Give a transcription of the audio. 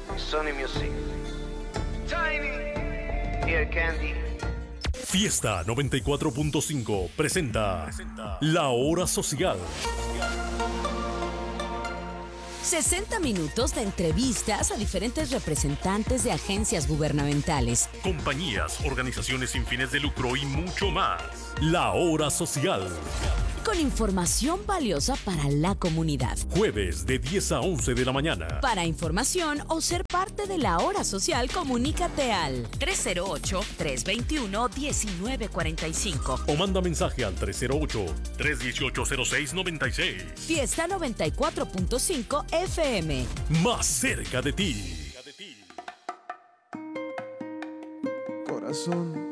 Sony Music. Tiny. Ear Candy. Fiesta 94.5 presenta La Hora Social. 60 minutos de entrevistas a diferentes representantes de agencias gubernamentales, Compañías, organizaciones sin fines de lucro y mucho más. La Hora Social. con información valiosa para la comunidad. Jueves de 10 a 11 de la mañana. Para información o ser parte de la Hora Social, comunícate al 308-321-1945. O manda mensaje al 308-318-0696. Fiesta 94.5 FM. Más cerca de ti. Corazón,